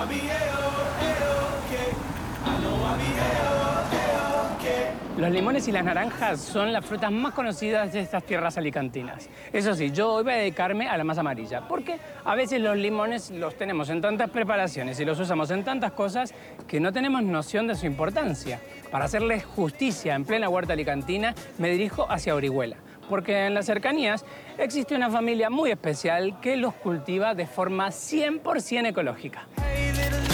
Los limones y las naranjas son las frutas más conocidas de estas tierras alicantinas. Eso sí, yo hoy voy a dedicarme a la más amarilla, porque a veces los limones los tenemos en tantas preparaciones y los usamos en tantas cosas que no tenemos noción de su importancia. Para hacerles justicia en plena huerta alicantina, me dirijo hacia Orihuela, porque en las cercanías existe una familia muy especial que los cultiva de forma 100% ecológica.